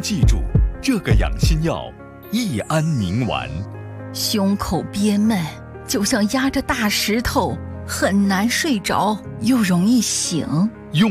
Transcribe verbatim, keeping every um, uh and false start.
记住，这个养心药益安宁丸。 胸口憋闷，就像压着大石头，很难睡着，又容易醒。 用